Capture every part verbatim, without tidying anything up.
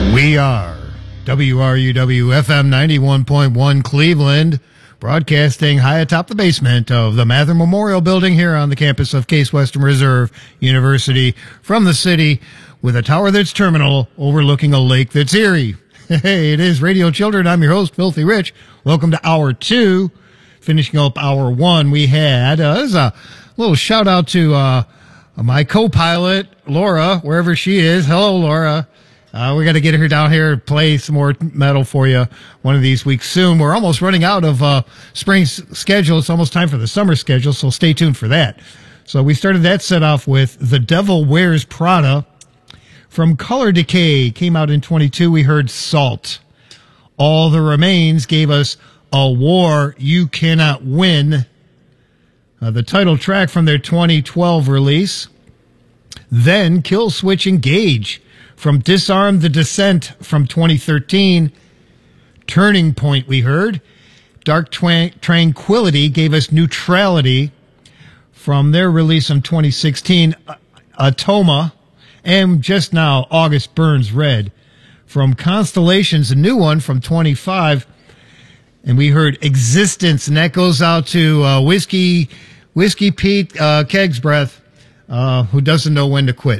We are W R U W F M ninety-one point one Cleveland, broadcasting high atop the basement of the Mather Memorial Building here on the campus of Case Western Reserve University, from the city with a tower that's terminal overlooking a lake that's eerie. Hey, it is Radio Children. I'm your host, Filthy Rich. Welcome to hour two. Finishing up hour one, we had uh, this is a little shout out to uh, my co-pilot, Laura, wherever she is. Hello, Laura. Uh, we got to get her down here and play some more metal for you one of these weeks soon. We're almost running out of uh, spring s- schedule. It's almost time for the summer schedule, so stay tuned for that. So we started that set off with The Devil Wears Prada. From Color Decay, came out in twenty-two. We heard Salt. All the Remains gave us A War You Cannot Win, uh, the title track from their twenty twelve release. Then Killswitch Engage from Disarm the Descent from twenty thirteen. Turning Point, we heard. Dark Twan- Tranquility gave us Neutrality from their release in twenty sixteen. Atoma. And just now, August Burns Red from Constellations, a new one from twenty-five. And we heard Existence, and that goes out to uh, Whiskey Whiskey Pete uh, Keg's Breath, uh, who doesn't know when to quit.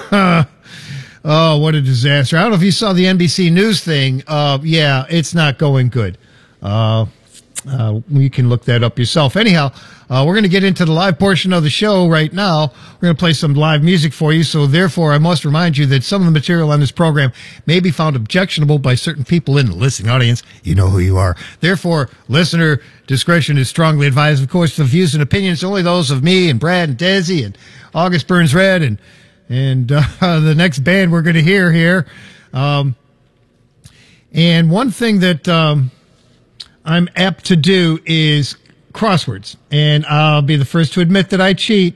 Oh, what a disaster. I don't know if you saw the N B C News thing. Uh, yeah, it's not going good. Uh, uh, you can look that up yourself. Anyhow, uh, we're going to get into the live portion of the show right now. We're going to play some live music for you. So therefore, I must remind you that some of the material on this program may be found objectionable by certain people in the listening audience. You know who you are. Therefore, listener discretion is strongly advised. Of course, the views and opinions only those of me and Brad and Desi and August Burns Red and And uh, the next band we're going to hear here. Um, and one thing that um, I'm apt to do is crosswords. And I'll be the first to admit that I cheat.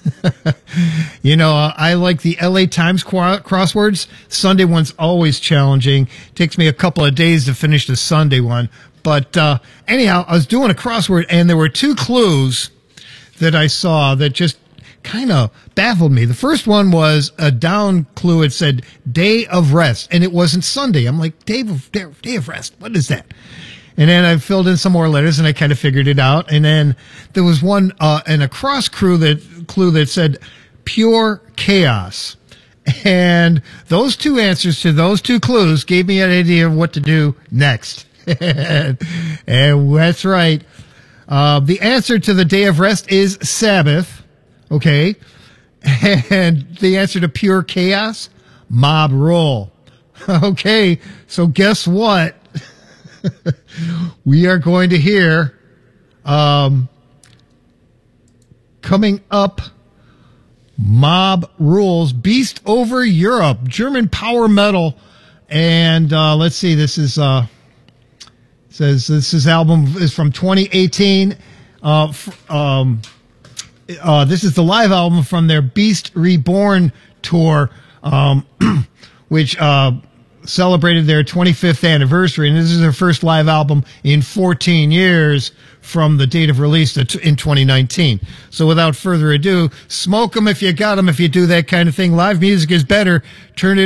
you know, uh, I like the L A Times qu- crosswords. Sunday one's always challenging. Takes me a couple of days to finish the Sunday one. But uh, anyhow, I was doing a crossword, and there were two clues that I saw that just kind of baffled me. The first one was a down clue. It said day of rest, and it wasn't Sunday. I'm like, day of, day, day of rest. What is that? And then I filled in some more letters, and I kind of figured it out. And then there was one, uh, and a cross clue that, clue that said pure chaos. And those two answers to those two clues gave me an idea of what to do next. and that's right. Uh, the answer to the day of rest is Sabbath. Okay. And the answer to pure chaos, mob rule. Okay. So guess what? We are going to hear, um, coming up, Mob Rules, Beast Over Europe, German power metal. And, uh, let's see, this is, uh, says this is album is from twenty eighteen. Uh, f- um, Uh, this is the live album from their Beast Reborn tour, um, which uh, celebrated their twenty-fifth anniversary. And this is their first live album in fourteen years from the date of release in twenty nineteen. So without further ado, smoke them if you got them, if you do that kind of thing. Live music is better. Turn it